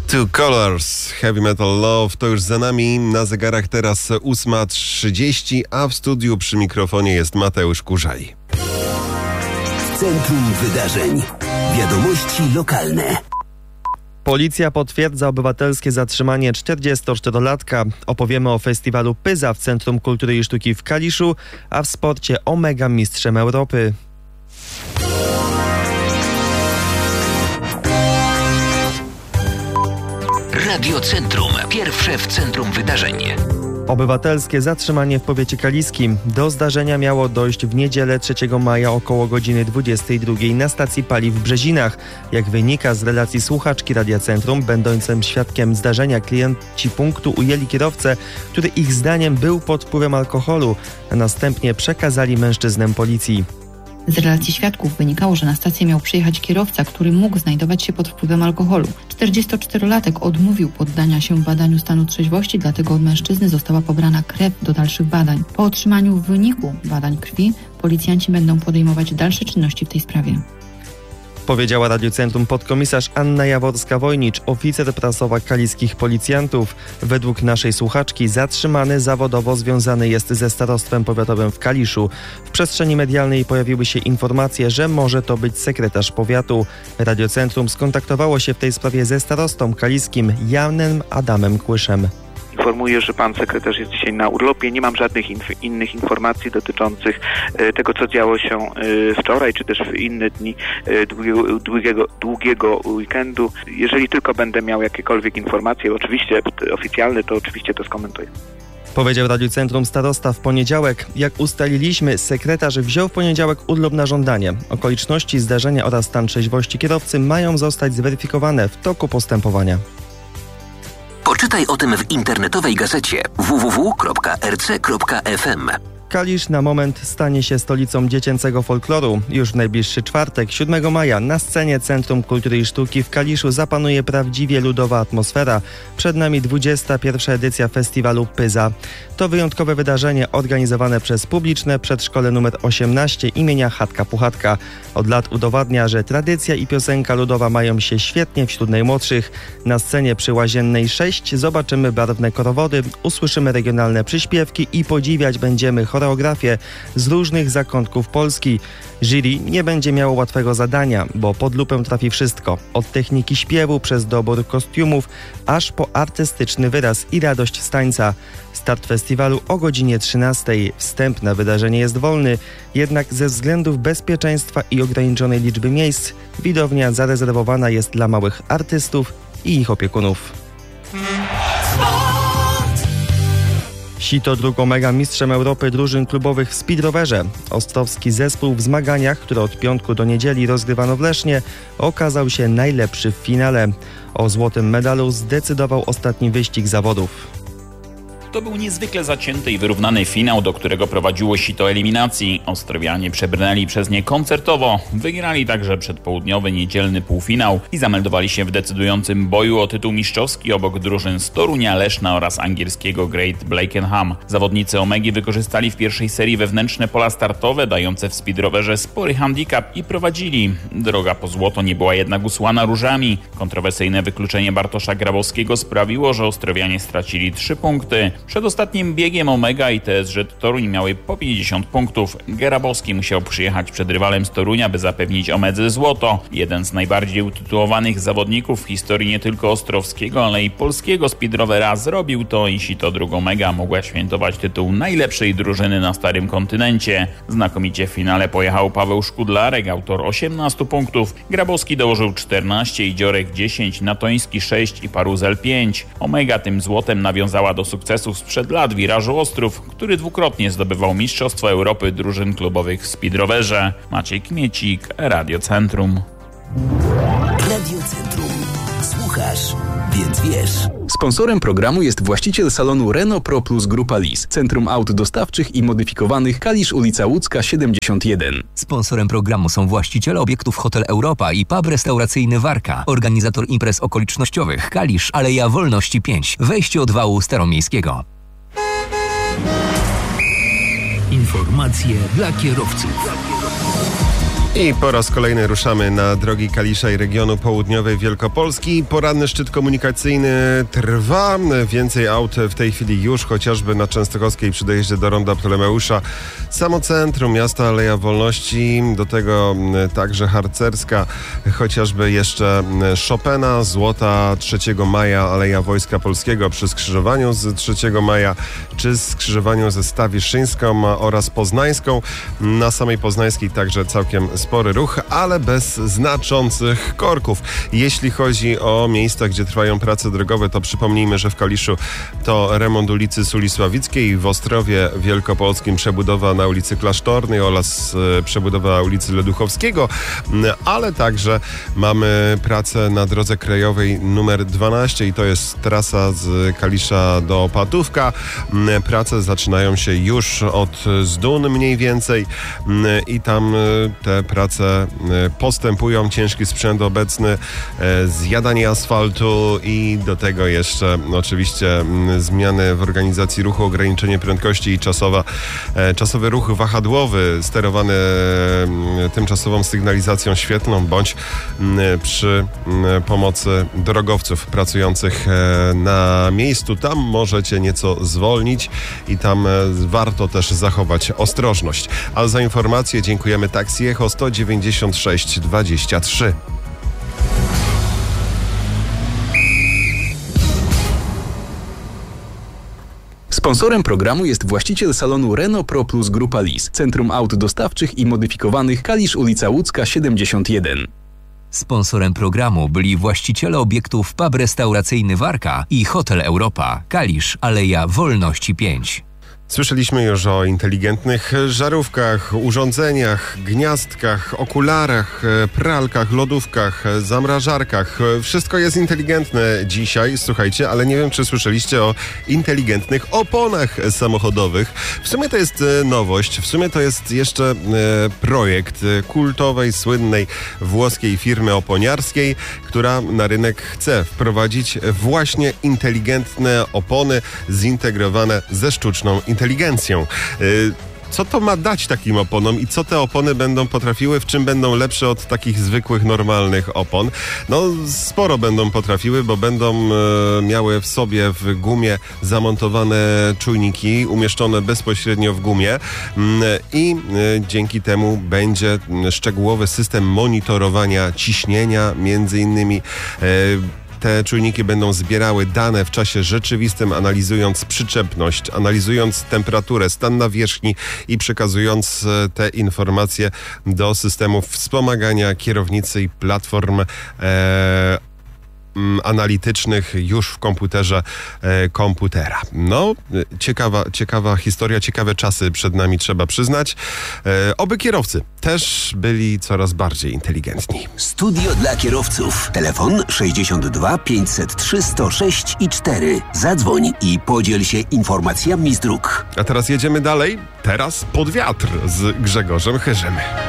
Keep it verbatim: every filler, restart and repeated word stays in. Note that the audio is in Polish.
Two Colors, Heavy Metal Love to już za nami. Na zegarach teraz ósma trzydzieści, a w studiu przy mikrofonie jest Mateusz Kurzaj. W centrum wydarzeń. Wiadomości lokalne. Policja potwierdza obywatelskie zatrzymanie czterdziestoczterolatka. Opowiemy o festiwalu Pyza w Centrum Kultury i Sztuki w Kaliszu, a w sporcie o mega mistrzem Europy. Radio Centrum. Pierwsze w centrum wydarzeń. Obywatelskie zatrzymanie w powiecie kaliskim. Do zdarzenia miało dojść w niedzielę trzeciego maja około godziny dwudziestej drugiej na stacji paliw w Brzezinach. Jak wynika z relacji słuchaczki Radia Centrum, będącym świadkiem zdarzenia, klienci punktu ujęli kierowcę, który ich zdaniem był pod wpływem alkoholu, a następnie przekazali mężczyznę policji. Z relacji świadków wynikało, że na stację miał przyjechać kierowca, który mógł znajdować się pod wpływem alkoholu. czterdziestoczterolatek odmówił poddania się badaniu stanu trzeźwości, dlatego od mężczyzny została pobrana krew do dalszych badań. Po otrzymaniu wyniku badań krwi policjanci będą podejmować dalsze czynności w tej sprawie. Powiedziała Radiu Centrum podkomisarz Anna Jaworska-Wojnicz, oficer prasowa kaliskich policjantów. Według naszej słuchaczki zatrzymany zawodowo związany jest ze starostwem powiatowym w Kaliszu. W przestrzeni medialnej pojawiły się informacje, że może to być sekretarz powiatu. Radio Centrum skontaktowało się w tej sprawie ze starostą kaliskim Janem Adamem Kłyszem. Informuję, że pan sekretarz jest dzisiaj na urlopie. Nie mam żadnych inf- innych informacji dotyczących e, tego, co działo się e, wczoraj, czy też w inne dni e, długiego, długiego, długiego weekendu. Jeżeli tylko będę miał jakiekolwiek informacje, oczywiście oficjalne, to oczywiście to skomentuję. Powiedział Radiu Centrum starosta w poniedziałek. Jak ustaliliśmy, sekretarz wziął w poniedziałek urlop na żądanie. Okoliczności zdarzenia oraz stan trzeźwości kierowcy mają zostać zweryfikowane w toku postępowania. Poczytaj o tym w internetowej gazecie w w w kropka r c kropka f m. Kalisz na moment stanie się stolicą dziecięcego folkloru. Już w najbliższy czwartek, siódmego maja, na scenie Centrum Kultury i Sztuki w Kaliszu zapanuje prawdziwie ludowa atmosfera. Przed nami dwudziesta pierwsza edycja festiwalu Pyza. To wyjątkowe wydarzenie organizowane przez publiczne przedszkole numer osiemnaście imienia Chatka Puchatka. Od lat udowadnia, że tradycja i piosenka ludowa mają się świetnie wśród najmłodszych. Na scenie przy Łaziennej sześć zobaczymy barwne korowody, usłyszymy regionalne przyśpiewki i podziwiać będziemy choreografię z różnych zakątków Polski. Jury nie będzie miało łatwego zadania, bo pod lupę trafi wszystko. Od techniki śpiewu przez dobór kostiumów, aż po artystyczny wyraz i radość z tańca. Start festiwalu o godzinie trzynastej. Wstęp na wydarzenie jest wolny, jednak ze względów bezpieczeństwa i ograniczonej liczby miejsc widownia zarezerwowana jest dla małych artystów i ich opiekunów. Sito drugą mega mistrzem Europy drużyn klubowych w speedrowerze. Ostrowski zespół w zmaganiach, które od piątku do niedzieli rozgrywano w Lesznie, okazał się najlepszy w finale. O złotym medalu zdecydował ostatni wyścig zawodów. To był niezwykle zacięty i wyrównany finał, do którego prowadziło sito eliminacji. Ostrowianie przebrnęli przez nie koncertowo, wygrali także przedpołudniowy niedzielny półfinał i zameldowali się w decydującym boju o tytuł mistrzowski obok drużyn z Torunia, Leszna oraz angielskiego Great Blakenham. Zawodnicy Omegi wykorzystali w pierwszej serii wewnętrzne pola startowe, dające w speedrowerze spory handicap i prowadzili. Droga po złoto nie była jednak usłana różami. Kontrowersyjne wykluczenie Bartosza Grabowskiego sprawiło, że Ostrowianie stracili trzy punkty. Przed ostatnim biegiem Omega i T S Z Toruń miały po pięćdziesiąt punktów. Grabowski musiał przyjechać przed rywalem z Torunia, by zapewnić Omedze złoto. Jeden z najbardziej utytułowanych zawodników w historii nie tylko ostrowskiego, ale i polskiego speedrovera zrobił to i sito drugą mega mogła świętować tytuł najlepszej drużyny na starym kontynencie. Znakomicie w finale pojechał Paweł Szkudlarek, autor osiemnastu punktów. Grabowski dołożył czternaście, Idziorek dziesięć, Natoński sześć i Paruzel pięć. Omega tym złotem nawiązała do sukcesu sprzed lat Wirażu Ostrów, który dwukrotnie zdobywał Mistrzostwo Europy drużyn klubowych w speedrowerze. Maciej Kmiecik, Radio Centrum. Radio Centrum. Słuchasz, więc wiesz. Sponsorem programu jest właściciel salonu Renault Pro Plus Grupa Lis, Centrum Aut Dostawczych i Modyfikowanych, Kalisz, ulica Łódzka siedemdziesiąt jeden. Sponsorem programu są właściciele obiektów Hotel Europa i pub restauracyjny Warka, organizator imprez okolicznościowych Kalisz, Aleja Wolności pięć, wejście od wału Staromiejskiego. Informacje dla kierowców. I po raz kolejny ruszamy na drogi Kalisza i regionu południowej Wielkopolski. Poranny szczyt komunikacyjny trwa. Więcej aut w tej chwili już, chociażby na Częstochowskiej przy dojeździe do Ronda Ptolemeusza. Samo centrum miasta, Aleja Wolności, do tego także harcerska, chociażby jeszcze Chopina, Złota, trzeciego maja, Aleja Wojska Polskiego przy skrzyżowaniu z trzeciego maja, czy skrzyżowaniu ze Stawiszyńską oraz Poznańską. Na samej Poznańskiej także całkiem spory ruch, ale bez znaczących korków. Jeśli chodzi o miejsca, gdzie trwają prace drogowe, to przypomnijmy, że w Kaliszu to remont ulicy Suli Sławickiej, w Ostrowie Wielkopolskim przebudowa na ulicy Klasztornej oraz e, przebudowa ulicy Leduchowskiego, ale także mamy pracę na drodze krajowej numer dwanaście i to jest trasa z Kalisza do Opatówka. Prace zaczynają się już od Zdun mniej więcej i tam te prace postępują. Ciężki sprzęt obecny, zjadanie asfaltu i do tego jeszcze oczywiście zmiany w organizacji ruchu, ograniczenie prędkości i czasowa, czasowy ruch wahadłowy sterowany tymczasową sygnalizacją świetlną bądź przy pomocy drogowców pracujących na miejscu. Tam możecie nieco zwolnić i tam warto też zachować ostrożność. A za informację dziękujemy Taxi Echo sto dziewięćdziesiąt sześć dwadzieścia trzy. Sponsorem programu jest właściciel salonu Renault Pro Plus Grupa Lis, Centrum Aut Dostawczych i Modyfikowanych, Kalisz, ulica Łódzka siedemdziesiąt jeden. Sponsorem programu byli właściciele obiektów pub restauracyjny Warka i Hotel Europa, Kalisz, Aleja Wolności pięć. Słyszeliśmy już o inteligentnych żarówkach, urządzeniach, gniazdkach, okularach, pralkach, lodówkach, zamrażarkach. Wszystko jest inteligentne dzisiaj, słuchajcie, ale nie wiem, czy słyszeliście o inteligentnych oponach samochodowych. W sumie to jest nowość, w sumie to jest jeszcze projekt kultowej, słynnej włoskiej firmy oponiarskiej, która na rynek chce wprowadzić właśnie inteligentne opony zintegrowane ze sztuczną inteligencją. inteligencją. Co to ma dać takim oponom i co te opony będą potrafiły, w czym będą lepsze od takich zwykłych, normalnych opon? No, sporo będą potrafiły, bo będą e, miały w sobie w gumie zamontowane czujniki umieszczone bezpośrednio w gumie mm, i e, dzięki temu będzie szczegółowy system monitorowania ciśnienia, między innymi e, Te czujniki będą zbierały dane w czasie rzeczywistym, analizując przyczepność, analizując temperaturę, stan nawierzchni i przekazując te informacje do systemów wspomagania kierownicy i platform e, analitycznych już w komputerze e, komputera. No, ciekawa, ciekawa historia, ciekawe czasy przed nami, trzeba przyznać. E, oby kierowcy też byli coraz bardziej inteligentni. Studio dla kierowców. Telefon sześćdziesiąt dwa pięćset trzy sto sześć i cztery. Zadzwoń i podziel się informacjami z dróg. A teraz jedziemy dalej. Teraz pod wiatr z Grzegorzem Chyżem.